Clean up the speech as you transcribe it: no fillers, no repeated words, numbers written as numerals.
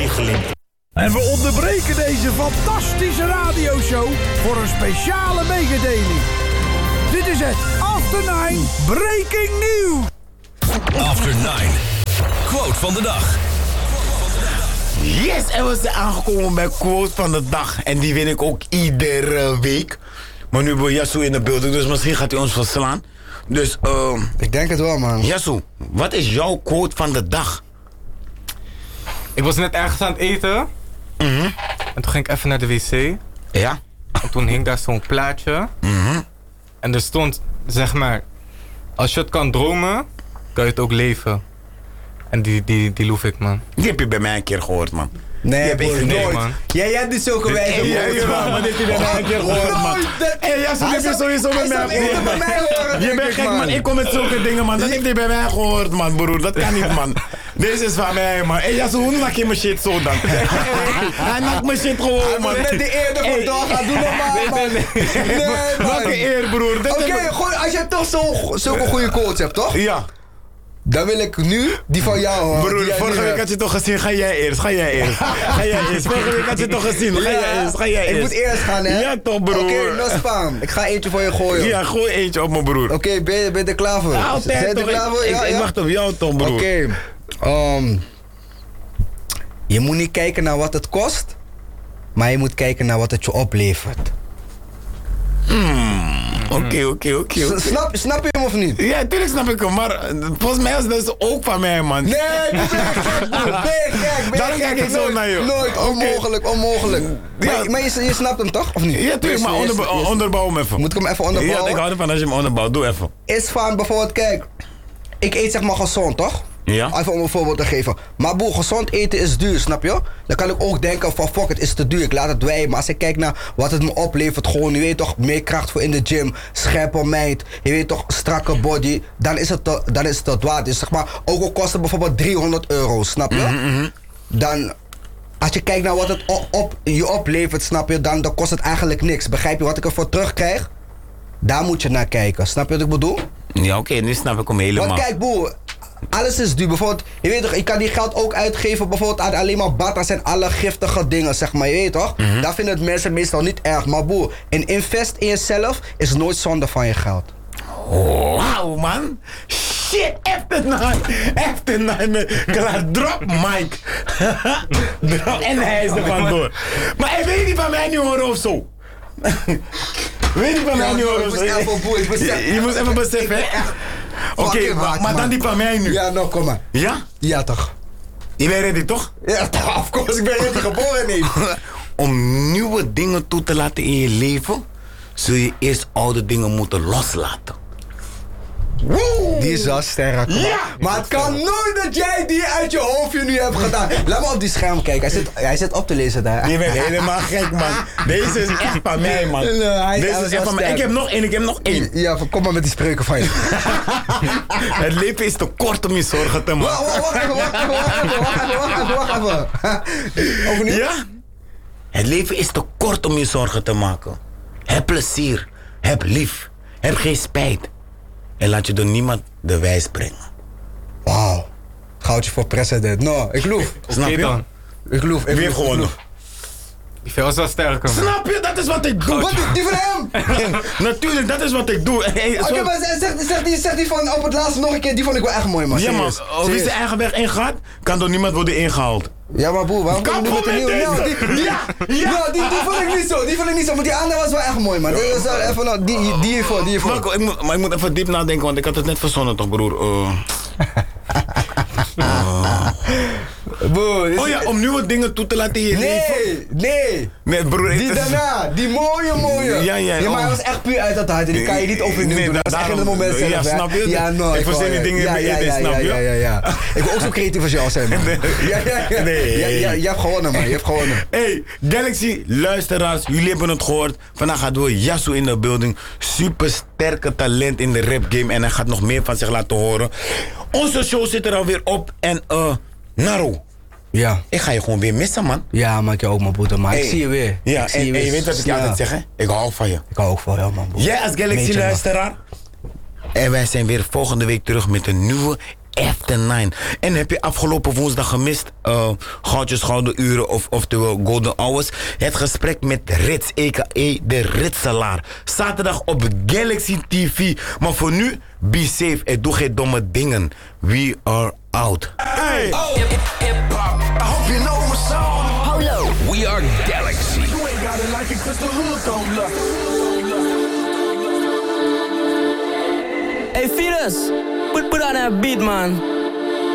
regeling. En we onderbreken deze fantastische radioshow voor een speciale mededeling. Dit is het After 9 Breaking News. After 9. Quote van de dag. Yes, en we zijn aangekomen bij quote van de dag. En die win ik ook iedere week. Maar nu hebben we Yasu in de beelding, dus misschien gaat hij ons verslaan. Dus, ik denk het wel, man. Yasu, wat is jouw quote van de dag? Ik was net ergens aan het eten. En toen ging ik even naar de wc. Ja? En toen hing daar zo'n plaatje. En er stond, zeg maar... Als je het kan dromen, kan je het ook leven. En die loef ik, man. Die heb je bij mij een keer gehoord, man. Nee, broer, nooit. man. Jij hebt niet zulke wijze woorden. Maar dit heb je bij mij een keer gehoord, man. Hé, Yasu, dit heb je sowieso bij mij gehoord. Je bent gek, man. Ik kom met zulke dingen, man. Dat heeft hij bij mij gehoord, man, broer. Dat kan niet, man. Deze is van mij, man. Hé, Yasu, hoe nak je mijn shit zo dan? Hij nakt mijn shit gewoon, man. Met die eer ervan doorgaan, doe normaal, man. Nee, man. Welke eer, broer? Oké, als jij toch zulke goede quotes hebt, toch? Ja. Dan wil ik nu die van jou horen. Broer, vorige week had je toch gezien, ga jij eerst. Vorige week had je toch gezien, ga jij eerst. Ik moet eerst gaan, hè? Ja toch, broer. Oké, no spam. Ik ga eentje voor je gooien. Ja, gooi eentje op me, broer. Oké, ben je er klaar voor? Altijd Zijn je toch, er klaar voor? ik wacht op jou toch, broer. Oké. Je moet niet kijken naar wat het kost, maar je moet kijken naar wat het je oplevert. Oké. Snap je hem of niet? Ja, tuurlijk snap ik hem, maar volgens mij is dat ook van mij, man. Nee, ben je gek. Dan kijk ik zo naar je. Nooit, onmogelijk. Maar je snapt hem toch, of niet? Ja, tuurlijk, maar onderbouw hem even. Moet ik hem even onderbouwen? Ja, ik hou ervan als je hem onderbouwt, doe even. Is van bijvoorbeeld, kijk, ik eet zeg maar gezond, toch? Ja. Even om een voorbeeld te geven. Maar boer, gezond eten is duur, snap je? Dan kan ik ook denken van fuck, het is te duur, ik laat het wijden. Maar als ik kijk naar wat het me oplevert, gewoon, je weet toch, meer kracht voor in de gym, scherpe mind, je weet toch, strakke body, dan is het dat waard. Dus zeg maar, ook al kost het bijvoorbeeld €300, snap je? Dan, als je kijkt naar wat het je oplevert, snap je, dan kost het eigenlijk niks. Begrijp je wat ik ervoor terugkrijg? Daar moet je naar kijken, snap je wat ik bedoel? Ja, oké, nu snap ik hem helemaal. Want kijk, boer, alles is duur. Bijvoorbeeld, je weet toch, je kan die geld ook uitgeven bijvoorbeeld aan alleen maar batas en alle giftige dingen, zeg maar, je weet toch? Daar vinden het mensen meestal niet erg. Maar boer, een invest in jezelf is nooit zonde van je geld. Wauw, man. Shit, after nine, klaar, drop Mike. En hij is er vandoor. Maar hij weet niet van mij nu horen of zo. Weet niet van mij nu horen of zo. Je moest even beseffen, hè? Oké, maar dan die van mij nu. Ja, nou, kom maar. Ja? Ja, toch. Je bent ready, toch? Ja, toch, of course, ik ben ready geboren, niet. Om nieuwe dingen toe te laten in je leven, zul je eerst oude dingen moeten loslaten. Woe! Die is wel sterk, man. Ja! Maar het kan nooit dat jij die uit je hoofdje nu hebt gedaan. Laat me op die scherm kijken. Hij zit op te lezen daar. Je bent helemaal gek, man. Deze is echt van mij, man. Deze is echt van mij. Ik heb nog één. Ja, kom maar met die spreuken van je. Het leven is te kort om je zorgen te maken. Wacht even. Overnieuw? Ja? Het leven is te kort om je zorgen te maken. Heb plezier. Heb lief. Heb geen spijt. En laat je door niemand de wijs brengen. Wauw. Goudje voor president. No, ik loef. Snap je? Dan. Ik loef. Wie heeft gewonnen? Die veel is wel sterker, man. Snap je? Dat is wat ik doe. Wat? Die van hem? Natuurlijk, dat is wat ik doe. Oké, maar zeg die van op het laatste nog een keer. Die vond ik wel echt mooi, man. Ja, man. Wie zijn eigen weg ingaat, kan door niemand worden ingehaald. Ja, maar boer, waarom kom je nu met een nieuwe? Ja, die vond ik niet zo. Die vond ik niet zo. Maar die andere was wel echt mooi, man. Dat is wel even, die hiervoor. Marco, ik moet even diep nadenken, want ik had het net verzonnen, toch, broer? Boer, oh ja, om nieuwe dingen toe te laten in je leven? Nee, broer. Die daarna, die mooie. Ja, maar hij was echt puur uit dat hart en die kan je niet overnieuw doen. Dat was echt in het moment zelf. Ja, snap je? Ja, no, ik verzin die dingen in mijn edit, snap je? Ja. Ik wil ook zo creatief als jou zijn, man. Nee. Je hebt gewonnen, man. Je hebt gewonnen. Hey, Galaxy, luisteraars, jullie hebben het gehoord. Vandaag hadden we Yasu in de building. Super sterke talent in de rap game en hij gaat nog meer van zich laten horen. Onze show zit er alweer op en Naro. Ja. Ik ga je gewoon weer missen, man. Ja, maar ik je ook, mijn broeder. Maar ik zie je weer. Ja, en je weet wat ik je altijd zeg, hè? Ik hou van je. Ik hou ook van jou, man. Jij als Galaxy-luisteraar. En wij zijn weer volgende week terug met een nieuwe After 9. En heb je afgelopen woensdag gemist, Goudjes Gouden Uren, oftewel Golden Hours, het gesprek met Rits, a.k.a. de Ritselaar. Zaterdag op Galaxy TV. Maar voor nu, be safe en doe geen domme dingen. We are out. Hey! I hope you know my song. Polo. We are Galaxy. You ain't got it like it 'cause the hood don't love. Hey, Fidus, put on that beat, man.